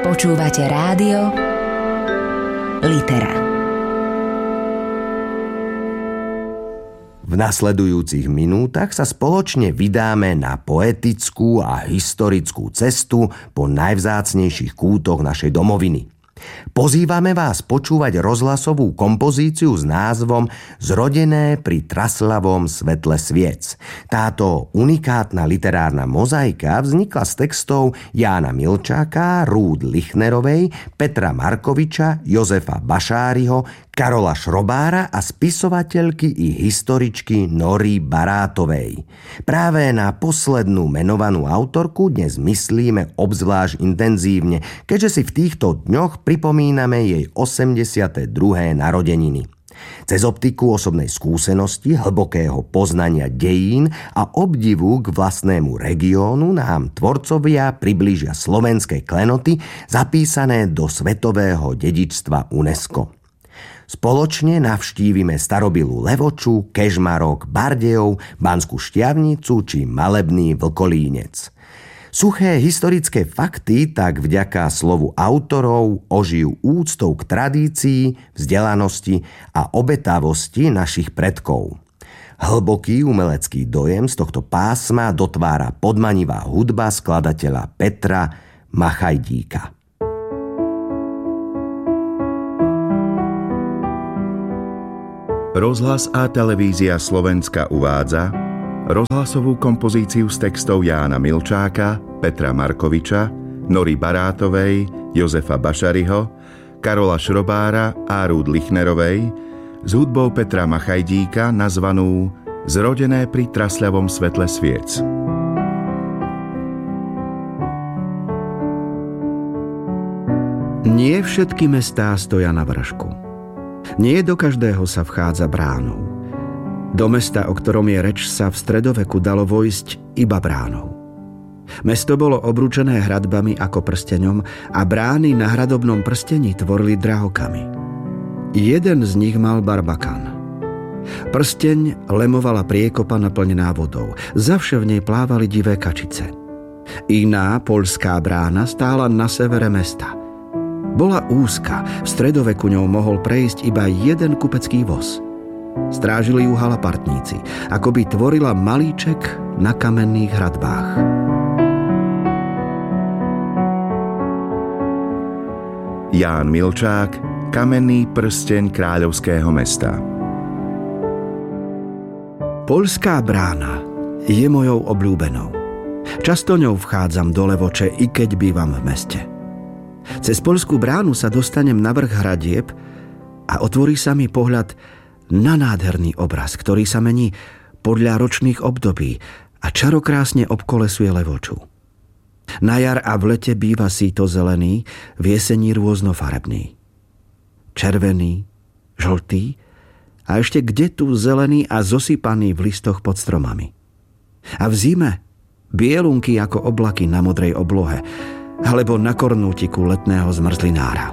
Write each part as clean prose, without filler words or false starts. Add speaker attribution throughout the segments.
Speaker 1: Počúvate rádio Litera.
Speaker 2: V nasledujúcich minútach sa spoločne vydáme na poetickú a historickú cestu po najvzácnejších kútoch našej domoviny. Pozývame vás počúvať rozhlasovú kompozíciu s názvom Zrodené pri traslavom svetle sviec. Táto unikátna literárna mozaika vznikla z textov Jána Milčáka, Rúd Lichnerovej, Petra Markoviča, Jozefa Bašáriho, Karola Šrobára a spisovateľky i historičky Nory Barátovej. Práve na poslednú menovanú autorku dnes myslíme obzvlášť intenzívne, keďže si v týchto dňoch pripomíname jej 82. narodeniny. Cez optiku osobnej skúsenosti, hlbokého poznania dejín a obdivu k vlastnému regiónu nám tvorcovia priblížia slovenské klenoty zapísané do svetového dedičstva UNESCO. Spoločne navštívime starobilú Levoču, Kežmarok, Bardejov, Banskú Štiavnicu či malebný Vlkolínec. Suché historické fakty tak vďaka slovu autorov ožijú úctou k tradícii, vzdelanosti a obetavosti našich predkov. Hlboký umelecký dojem z tohto pásma dotvára podmanivá hudba skladateľa Petra Machajdíka.
Speaker 3: Rozhlas a televízia Slovenska uvádza rozhlasovú kompozíciu s textov Jána Milčáka, Petra Markoviča, Nory Barátovej, Jozefa Bašariho, Karola Šrobára a Rúd Lichnerovej s hudbou Petra Machajdíka nazvanú Zrodené pri trasľavom svetle sviec.
Speaker 4: Nie všetky mestá stoja na vršku. Nie do každého sa vchádza bránou. Do mesta, o ktorom je reč, sa v stredoveku dalo vojsť iba bránou. Mesto bolo obručené hradbami ako prsteňom a brány na hradobnom prstení tvorili drahokamy. Jeden z nich mal barbakan. Prsteň lemovala priekopa naplnená vodou. Zavše v nej plávali divé kačice. Iná poľská brána stála na severe mesta. Bola úzka, v stredoveku ňou mohol prejsť iba jeden kupecký voz. Strážili ju halapartníci, ako by tvorila malíček na kamenných hradbách.
Speaker 3: Ján Milčák, Kamenný prsteň kráľovského mesta.
Speaker 4: Poľská brána je mojou obľúbenou. Často ňou vchádzam do Levoče, i keď bývam v meste. Cez poľskú bránu sa dostanem na vrch hradieb a otvorí sa mi pohľad na nádherný obraz, ktorý sa mení podľa ročných období a čarokrásne obkolesuje Levoču. Na jar a v lete býva síto zelený, v jesení rôznofarebný. Červený, žltý a ešte kde tu zelený a zosypaný v listoch pod stromami. A v zime bielunky ako oblaky na modrej oblohe alebo na kornútiku letného zmrzlinára.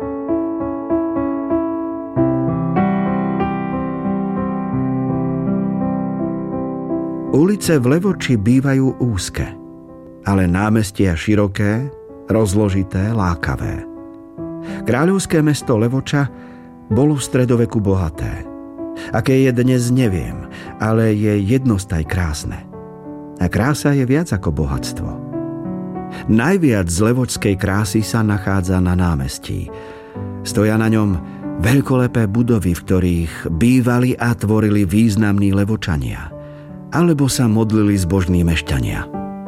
Speaker 4: Ulice v Levoči bývajú úzke, ale námestia široké, rozložité, lákavé. Kráľovské mesto Levoča bolo v stredoveku bohaté. Aké je dnes, neviem, ale je jednostaj krásne. A krása je viac ako bohatstvo. Najviac z levočskej krásy sa nachádza na námestí. Stoja na ňom veľkolepé budovy, v ktorých bývali a tvorili významní Levočania, alebo sa modlili zbožní mešťania.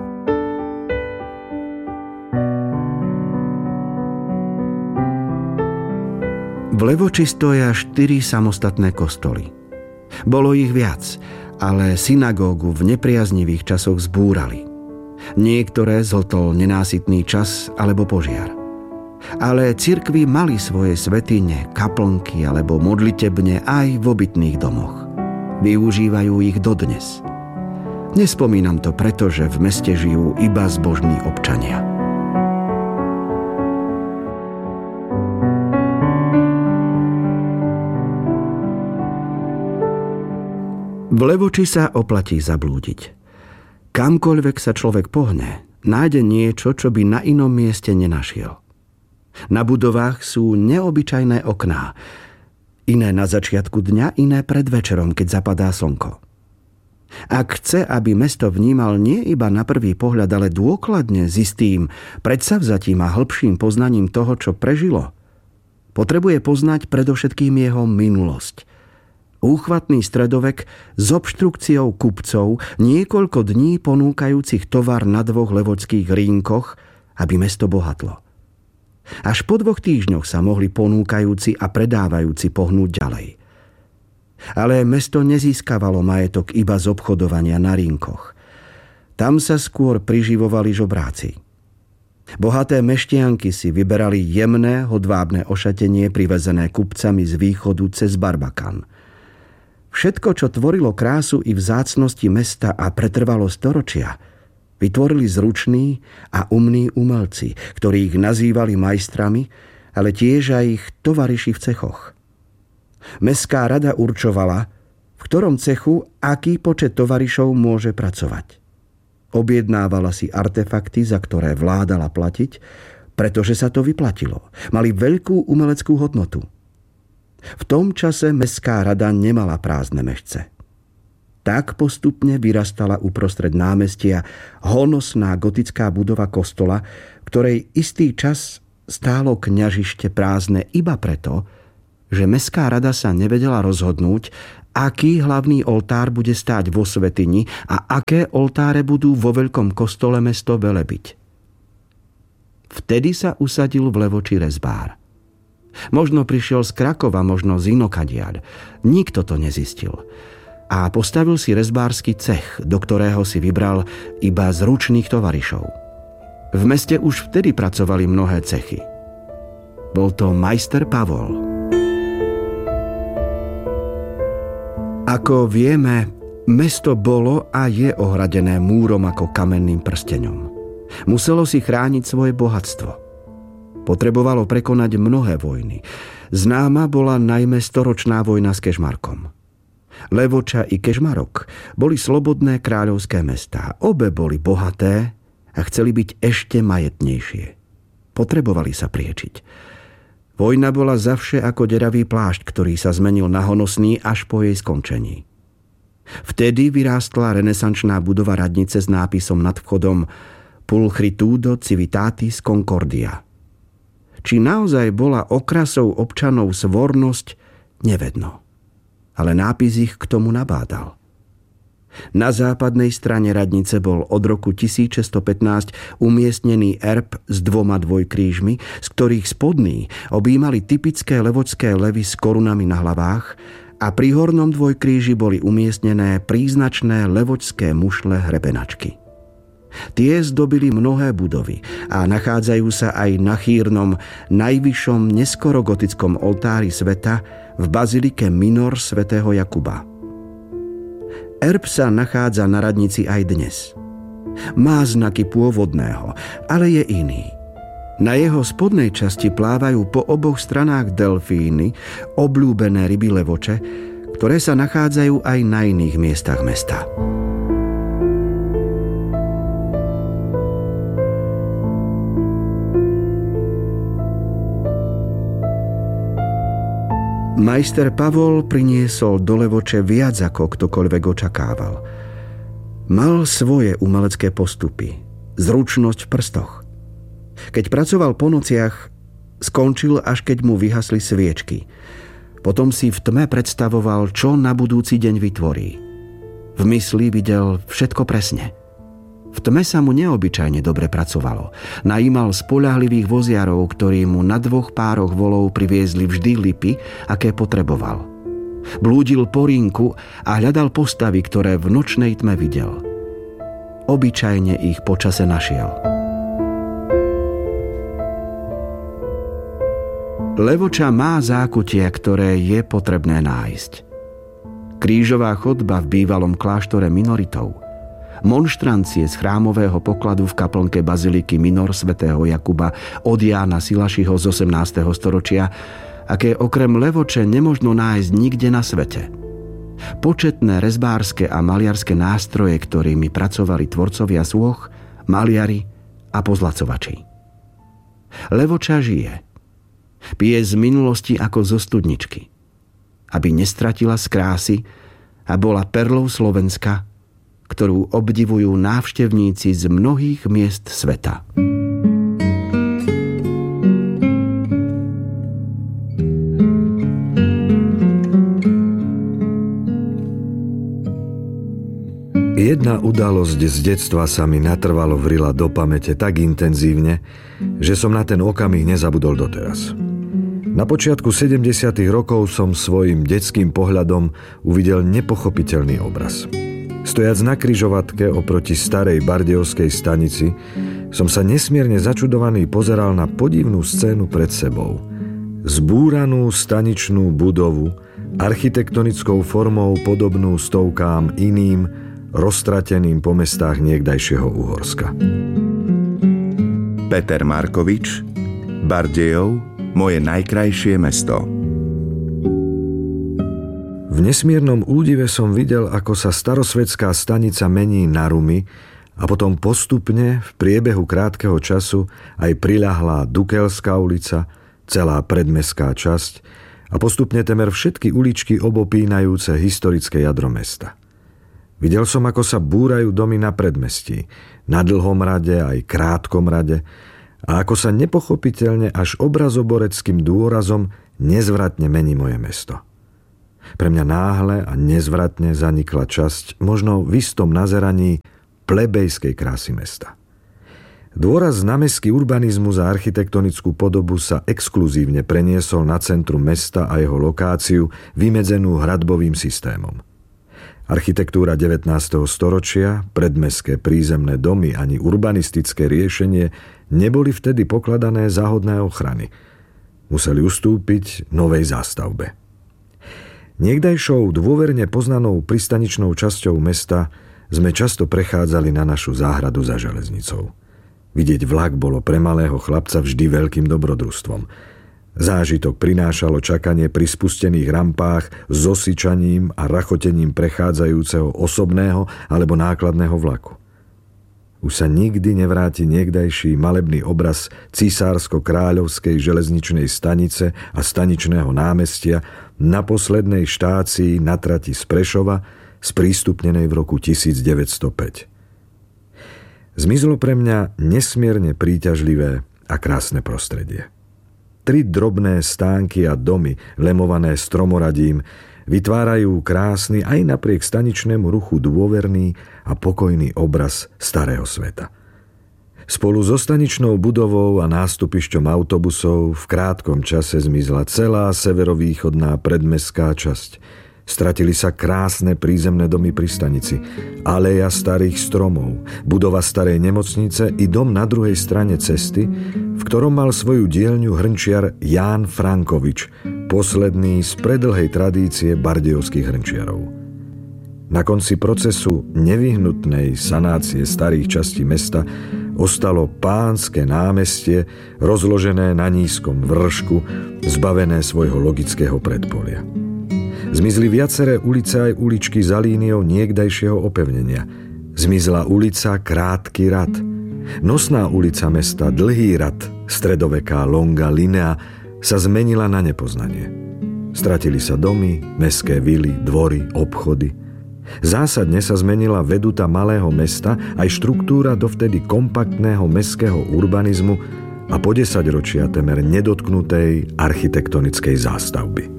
Speaker 4: V Levoči stoja 4 samostatné kostoly. Bolo ich viac, ale synagógu v nepriaznivých časoch zbúrali. Niektoré zhltol nenásytný čas alebo požiar. Ale cirkvi mali svoje svätyne, kaplnky alebo modlitebne aj v obytných domoch. Využívajú ich dodnes. Nespomínam to preto, že v meste žijú iba zbožní občania. V Levoči sa oplatí zablúdiť. Kamkoľvek sa človek pohne, nájde niečo, čo by na inom mieste nenašiel. Na budovách sú neobyčajné okná. Iné na začiatku dňa, iné pred večerom, keď zapadá slnko. Ak chce, aby mesto vnímal nie iba na prvý pohľad, ale dôkladne s istým predsavzatím a hĺbším poznaním toho, čo prežilo, potrebuje poznať predovšetkým jeho minulosť. Úchvatný stredovek s obštrukciou kupcov, niekoľko dní ponúkajúcich tovar na 2 levočských rínkoch, aby mesto bohatlo. Až po 2 týždňoch sa mohli ponúkajúci a predávajúci pohnúť ďalej. Ale mesto nezískavalo majetok iba z obchodovania na rínkoch. Tam sa skôr priživovali žobráci. Bohaté meštianky si vyberali jemné hodvábne ošatenie privezené kupcami z východu cez Barbakan. Všetko, čo tvorilo krásu i vzácnosti mesta a pretrvalo storočia, vytvorili zruční a umní umelci, ktorých nazývali majstrami, ale tiež aj ich tovariši v cechoch. Mestská rada určovala, v ktorom cechu aký počet tovarišov môže pracovať. Objednávala si artefakty, za ktoré vládala platiť, pretože sa to vyplatilo. Mali veľkú umeleckú hodnotu. V tom čase mestská rada nemala prázdne mešce. Tak postupne vyrastala uprostred námestia honosná gotická budova kostola, ktorej istý čas stálo kňažište prázdne iba preto, že mestská rada sa nevedela rozhodnúť, aký hlavný oltár bude stáť vo svätyni a aké oltáre budú vo veľkom kostole mesto velebiť. Vtedy sa usadil v Levoči rezbár. Možno prišiel z Krakova, možno z inokadiaľ. Nikto to nezistil. A postavil si rezbársky cech, do ktorého si vybral iba zručných tovarišov. V meste už vtedy pracovali mnohé cechy. Bol to majster Pavol. Ako vieme, mesto bolo a je ohradené múrom ako kamenným prsteňom. Muselo si chrániť svoje bohatstvo. Potrebovalo prekonať mnohé vojny. Známa bola najmä storočná vojna s Kežmarkom. Levoča i Kežmarok boli slobodné kráľovské mestá. Obe boli bohaté a chceli byť ešte majetnejšie. Potrebovali sa priečiť. Vojna bola zavše ako deravý plášť, ktorý sa zmenil na honosný až po jej skončení. Vtedy vyrástla renesančná budova radnice s nápisom nad vchodom Pulchritudo civitatis concordia. Či naozaj bola okrasou občanov svornosť, nevedno. Ale nápis ich k tomu nabádal. Na západnej strane radnice bol od roku 1615 umiestnený erb s 2 dvojkrížmi, z ktorých spodní objímali typické levočské levy s korunami na hlavách a pri hornom dvojkríži boli umiestnené príznačné levočské mušle hrebenačky. Tie zdobili mnohé budovy a nachádzajú sa aj na chýrnom, najvyššom neskorogotickom oltári sveta v bazilike Minor svätého Jakuba. Erb sa nachádza na radnici aj dnes. Má znaky pôvodného, ale je iný. Na jeho spodnej časti plávajú po oboch stranách delfíny, obľúbené ryby levoče, ktoré sa nachádzajú aj na iných miestach mesta. Majster Pavol priniesol do Levoče viac ako ktokoľvek očakával. Mal svoje umelecké postupy, zručnosť v prstoch. Keď pracoval po nociach, skončil až keď mu vyhasli sviečky. Potom si v tme predstavoval, čo na budúci deň vytvorí. V mysli videl všetko presne. V tme sa mu neobyčajne dobre pracovalo. Najímal spoľahlivých voziarov, ktorí mu na 2 pároch volov priviezli vždy lipy, aké potreboval. Blúdil po rínku a hľadal postavy, ktoré v nočnej tme videl. Obyčajne ich počase našiel. Levoča má zákutia, ktoré je potrebné nájsť. Krížová chodba v bývalom kláštore minoritov, monštrancie z chrámového pokladu v kaplnke baziliky Minor svätého Jakuba od Jána Silašiho z 18. storočia, aké okrem Levoče nemožno nájsť nikde na svete. Početné rezbárske a maliarské nástroje, ktorými pracovali tvorcovia sôch, maliari a pozlacovači. Levoča žije. Pije z minulosti ako zo studničky, aby nestratila z krásy a bola perlou Slovenska, ktorú obdivujú návštevníci z mnohých miest sveta.
Speaker 5: Jedna udalosť z detstva sa mi natrvalo vrila do pamäte tak intenzívne, že som na ten okamih nezabudol doteraz. Na počiatku 70. rokov som svojim detským pohľadom uvidel nepochopiteľný obraz. Stojac na križovatke oproti starej bardejovskej stanici, som sa nesmierne začudovaný pozeral na podivnú scénu pred sebou. Zbúranú staničnú budovu, architektonickou formou podobnú stovkám iným, roztrateným po mestách niekdajšieho Uhorska.
Speaker 3: Peter Markovič, Bardejov, moje najkrajšie mesto.
Speaker 5: V nesmiernom údive som videl, ako sa starosvetská stanica mení na rumy a potom postupne v priebehu krátkeho času aj priľahlá Dukelská ulica, celá predmestská časť a postupne temer všetky uličky obopínajúce historické jadro mesta. Videl som, ako sa búrajú domy na predmestí, na dlhom rade aj krátkom rade a ako sa nepochopiteľne až obrazoboreckým dôrazom nezvratne mení moje mesto. Pre mňa náhle a nezvratne zanikla časť, možno v istom nazeraní, plebejskej krásy mesta. Dôraz na mestský urbanizmus a architektonickú podobu sa exkluzívne preniesol na centrum mesta a jeho lokáciu vymedzenú hradbovým systémom. Architektúra 19. storočia, predmestské prízemné domy ani urbanistické riešenie neboli vtedy pokladané za hodné ochrany. Museli ustúpiť novej zástavbe. Niekdajšou dôverne poznanou pristaničnou časťou mesta sme často prechádzali na našu záhradu za železnicou. Vidieť vlak bolo pre malého chlapca vždy veľkým dobrodružstvom. Zážitok prinášalo čakanie pri spustených rampách s osičaním a rachotením prechádzajúceho osobného alebo nákladného vlaku. Už sa nikdy nevráti niekdajší malebný obraz Císársko-kráľovskej železničnej stanice a staničného námestia na poslednej štácii na trati z Prešova, sprístupnenej v roku 1905. Zmizlo pre mňa nesmierne príťažlivé a krásne prostredie. 3 drobné stánky a domy, lemované stromoradím, vytvárajú krásny aj napriek staničnému ruchu dôverný a pokojný obraz starého sveta. Spolu so staničnou budovou a nástupišťom autobusov v krátkom čase zmizla celá severovýchodná predmestská časť. Stratili sa krásne prízemné domy pri stanici, aleja starých stromov, budova starej nemocnice i dom na druhej strane cesty, v ktorom mal svoju dielňu hrnčiar Ján Frankovič, posledný z predlhej tradície bardejovských hrnčiarov. Na konci procesu nevyhnutnej sanácie starých častí mesta ostalo Pánske námestie, rozložené na nízkom vršku, zbavené svojho logického predpolia. Zmizli viaceré ulice aj uličky za líniou niekdajšieho opevnenia. Zmizla ulica Krátky rad. Nosná ulica mesta Dlhý rad, stredoveká longa linea, sa zmenila na nepoznanie. Stratili sa domy, mestské vily, dvory, obchody. Zásadne sa zmenila veduta malého mesta aj štruktúra dovtedy kompaktného mestského urbanizmu a po 10 ročia temer nedotknutej architektonickej zástavby.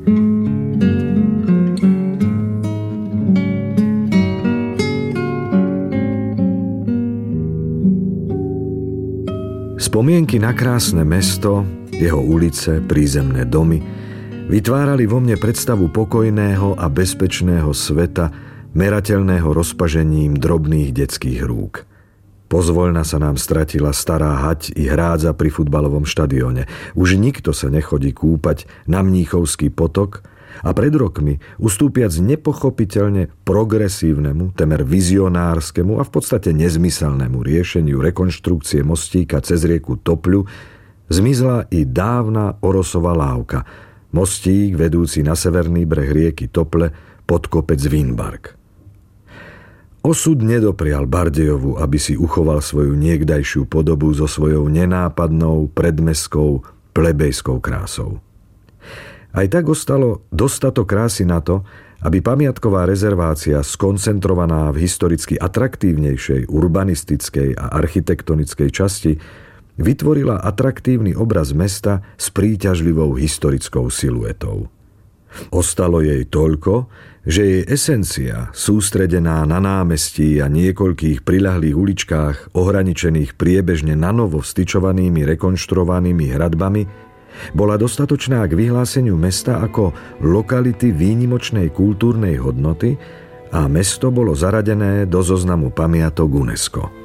Speaker 5: Spomienky na krásne mesto, jeho ulice, prízemné domy vytvárali vo mne predstavu pokojného a bezpečného sveta, merateľného rozpažením drobných detských rúk. Pozvoľna sa nám stratila stará hať i hrádza pri futbalovom štadióne. Už nikto sa nechodí kúpať na Mníchovský potok a pred rokmi, ustúpiac nepochopiteľne progresívnemu, temer vizionárskemu a v podstate nezmyselnému riešeniu rekonštrukcie mostíka cez rieku Topľu, zmizla i dávna Orosová lávka, mostík vedúci na severný breh rieky Tople pod kopec Vínbark. Osud nedoprial Bardejovu, aby si uchoval svoju niekdajšiu podobu so svojou nenápadnou, predmestskou, plebejskou krásou. Aj tak ostalo dostatok krásy na to, aby pamiatková rezervácia skoncentrovaná v historicky atraktívnejšej urbanistickej a architektonickej časti vytvorila atraktívny obraz mesta s príťažlivou historickou siluetou. Ostalo jej toľko, že jej esencia, sústredená na námestí a niekoľkých priľahlých uličkách, ohraničených priebežne nanovo vstyčovanými rekonštruovanými hradbami, bola dostatočná k vyhláseniu mesta ako lokality výnimočnej kultúrnej hodnoty a mesto bolo zaradené do zoznamu pamiatok UNESCO.